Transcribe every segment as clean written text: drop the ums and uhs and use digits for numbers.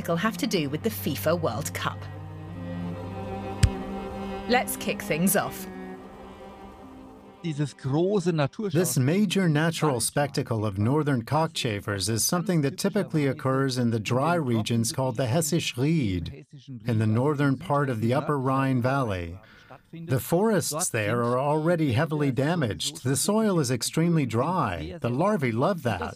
cycle have to do with the FIFA World Cup? Let's kick things off. This major natural spectacle of northern cockchafers is something that typically occurs in the dry regions called the Hessisch Ried, in the northern part of the Upper Rhine Valley. The forests there are already heavily damaged. The soil is extremely dry. The larvae love that.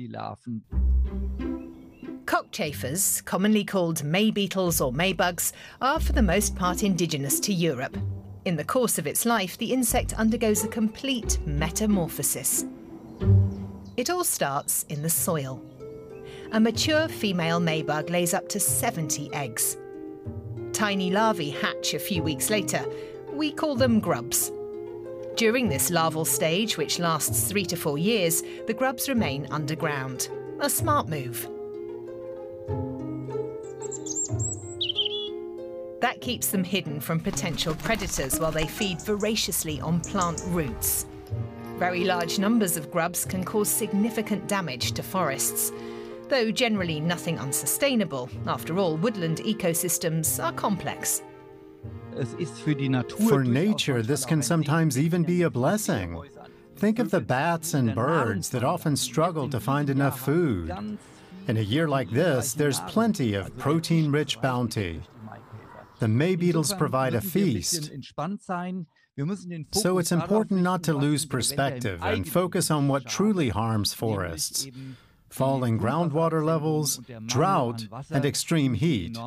Cockchafers, commonly called May beetles or Maybugs, are for the most part indigenous to Europe. In the course of its life, the insect undergoes a complete metamorphosis. It all starts in the soil. A mature female Maybug lays up to 70 eggs. Tiny larvae hatch a few weeks later. We call them grubs. During this larval stage, which lasts 3 to 4 years, the grubs remain underground. A smart move. That keeps them hidden from potential predators while they feed voraciously on plant roots. Very large numbers of grubs can cause significant damage to forests, though generally nothing unsustainable. After all, woodland ecosystems are complex. For nature, this can sometimes even be a blessing. Think of the bats and birds that often struggle to find enough food. In a year like this, there's plenty of protein-rich bounty. The May beetles provide a feast. So it's important not to lose perspective and focus on what truly harms forests: falling groundwater levels, drought, and extreme heat.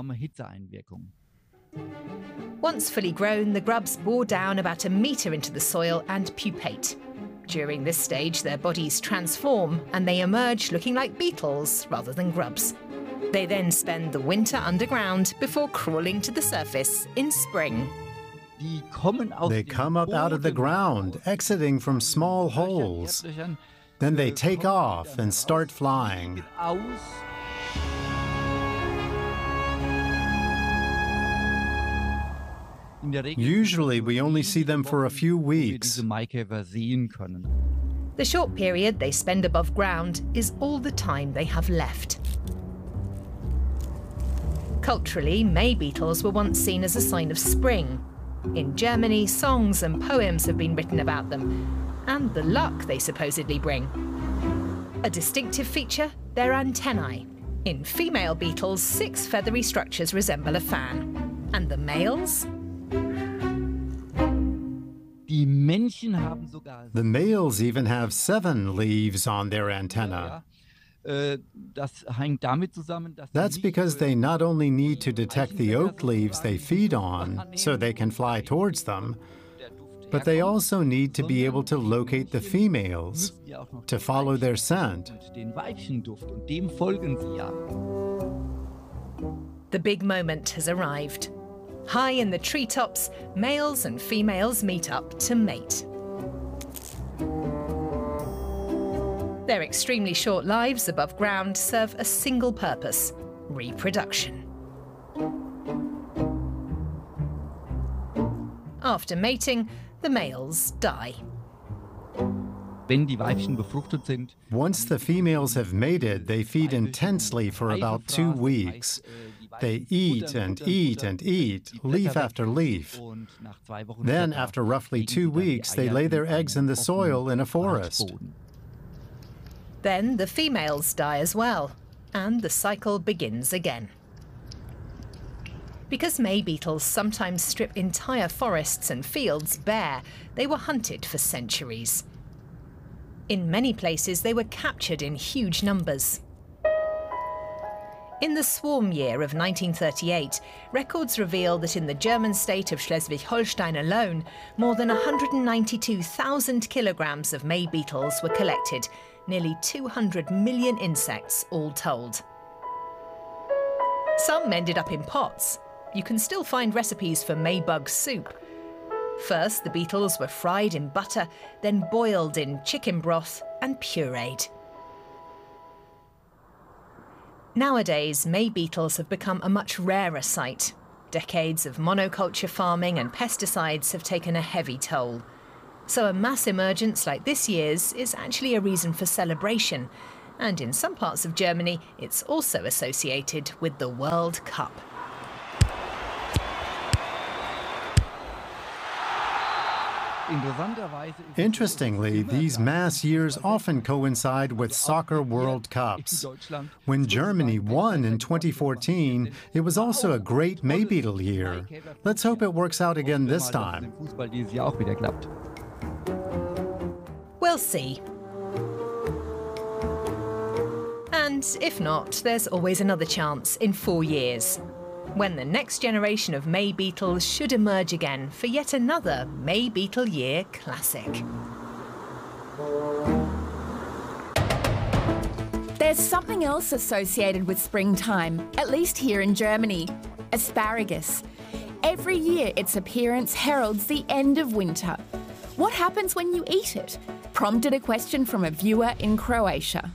Once fully grown, the grubs bore down about 1 metre into the soil and pupate. During this stage, their bodies transform and they emerge looking like beetles rather than grubs. They then spend the winter underground before crawling to the surface in spring. They come up out of the ground, exiting from small holes. Then they take off and start flying. Usually, we only see them for a few weeks. The short period they spend above ground is all the time they have left. Culturally, May beetles were once seen as a sign of spring. In Germany, songs and poems have been written about them, and the luck they supposedly bring. A distinctive feature, their antennae. In female beetles, 6 feathery structures resemble a fan. And the males? The males even have 7 leaves on their antenna. That's because they not only need to detect the oak leaves they feed on so they can fly towards them, but they also need to be able to locate the females, to follow their scent. The big moment has arrived. High in the treetops, males and females meet up to mate. Their extremely short lives above ground serve a single purpose: reproduction. After mating, the males die. Once the females have mated, they feed intensely for about 2 weeks. They eat and eat and eat, leaf after leaf. Then, after roughly 2 weeks, they lay their eggs in the soil in a forest. Then the females die as well, and the cycle begins again. Because May beetles sometimes strip entire forests and fields bare, they were hunted for centuries. In many places, they were captured in huge numbers. In the swarm year of 1938, records reveal that in the German state of Schleswig-Holstein alone, more than 192,000 kilograms of May beetles were collected, nearly 200 million insects all told. Some ended up in pots. You can still find recipes for Maybug soup. First, the beetles were fried in butter, then boiled in chicken broth and pureed. Nowadays, May beetles have become a much rarer sight. Decades of monoculture farming and pesticides have taken a heavy toll. So a mass emergence like this year's is actually a reason for celebration, And in some parts of Germany, it's also associated with the World Cup. Interestingly, these mass years often coincide with soccer World Cups. When Germany won in 2014, it was also a great Maybeetle year. Let's hope it works out again this time. We'll see. And if not, there's always another chance in 4 years, when the next generation of Maybeetles should emerge again for yet another Maybeetle Year classic. There's something else associated with springtime, at least here in Germany: asparagus. Every year its appearance heralds the end of winter. What happens when you eat it? Prompted a question from a viewer in Croatia.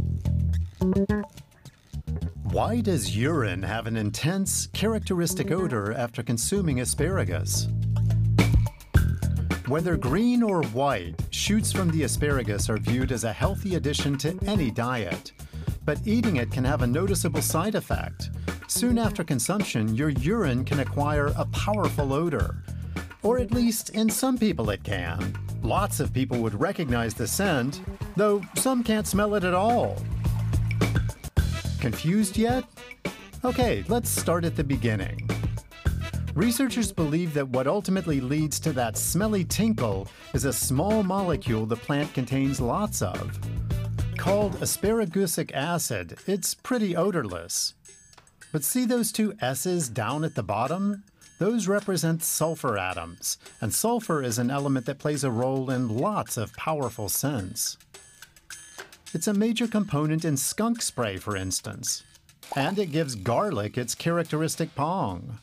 Why does urine have an intense, characteristic odor after consuming asparagus? Whether green or white, shoots from the asparagus are viewed as a healthy addition to any diet. But eating it can have a noticeable side effect. Soon after consumption, your urine can acquire a powerful odor. Or at least in some people it can. Lots of people would recognize the scent, though some can't smell it at all. Confused yet? Okay, let's start at the beginning. Researchers believe that what ultimately leads to that smelly tinkle is a small molecule the plant contains lots of. Called asparagusic acid, it's pretty odorless. But see those two S's down at the bottom? Those represent sulfur atoms, and sulfur is an element that plays a role in lots of powerful scents. It's a major component in skunk spray, for instance. And it gives garlic its characteristic pong.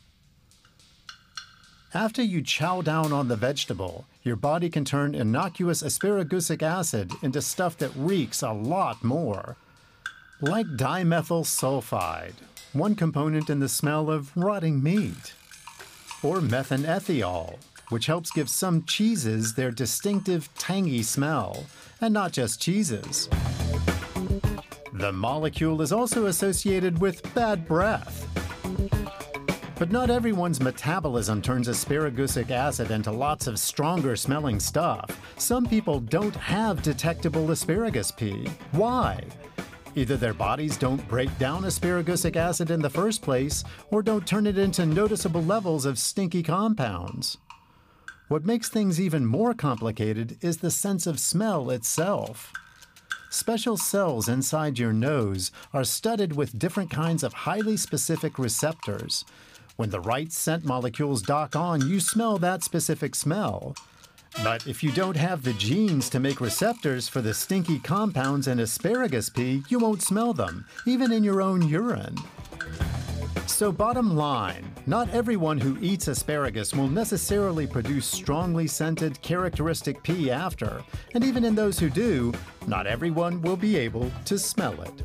After you chow down on the vegetable, your body can turn innocuous asparagusic acid into stuff that reeks a lot more. Like dimethyl sulfide, one component in the smell of rotting meat. Or methanethiol, which helps give some cheeses their distinctive tangy smell, and not just cheeses. The molecule is also associated with bad breath. But not everyone's metabolism turns asparagusic acid into lots of stronger smelling stuff. Some people don't have detectable asparagus pee. Why? Either their bodies don't break down asparagusic acid in the first place, or don't turn it into noticeable levels of stinky compounds. What makes things even more complicated is the sense of smell itself. Special cells inside your nose are studded with different kinds of highly specific receptors. When the right scent molecules dock on, you smell that specific smell. But if you don't have the genes to make receptors for the stinky compounds in asparagus pee, you won't smell them, even in your own urine. So bottom line, not everyone who eats asparagus will necessarily produce strongly scented, characteristic pee after. And even in those who do, not everyone will be able to smell it.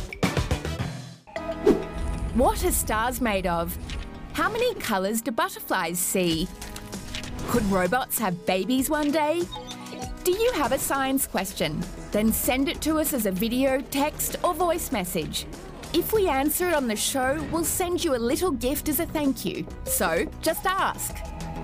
What are stars made of? How many colours do butterflies see? Could robots have babies one day? Do you have a science question? Then send it to us as a video, text or voice message. If we answer it on the show, we'll send you a little gift as a thank you. So just ask.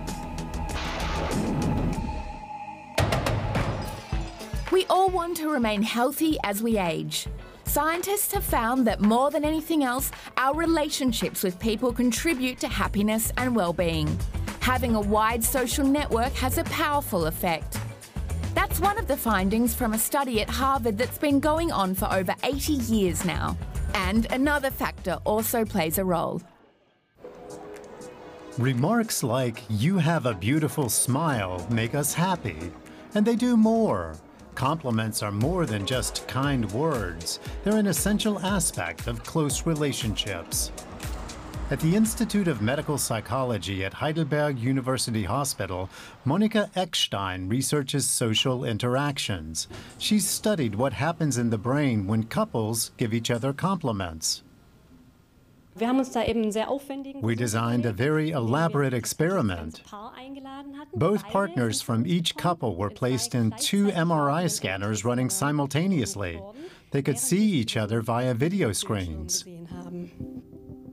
We all want to remain healthy as we age. Scientists have found that more than anything else, our relationships with people contribute to happiness and well-being. Having a wide social network has a powerful effect. That's one of the findings from a study at Harvard that's been going on for over 80 years now. And another factor also plays a role. Remarks like, "You have a beautiful smile," make us happy. And they do more. Compliments are more than just kind words. They're an essential aspect of close relationships. At the Institute of Medical Psychology at Heidelberg University Hospital, Monika Eckstein researches social interactions. She's studied what happens in the brain when couples give each other compliments. We designed a very elaborate experiment. Both partners from each couple were placed in 2 MRI scanners running simultaneously. They could see each other via video screens.